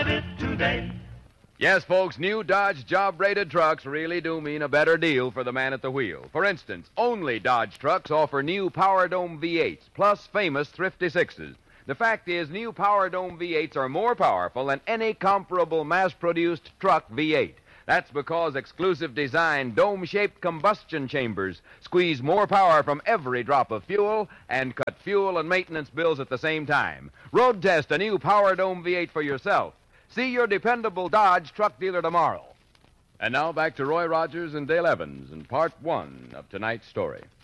it today. Yes, folks, new Dodge job-rated trucks really do mean a better deal for the man at the wheel. For instance, only Dodge trucks offer new Power Dome V8s, plus famous Thrifty Sixes. The fact is, new Power Dome V8s are more powerful than any comparable mass-produced truck V8. That's because exclusive design dome-shaped combustion chambers squeeze more power from every drop of fuel and cut fuel and maintenance bills at the same time. Road test a new Power Dome V8 for yourself. See your dependable Dodge truck dealer tomorrow. And now back to Roy Rogers and Dale Evans in part one of tonight's story.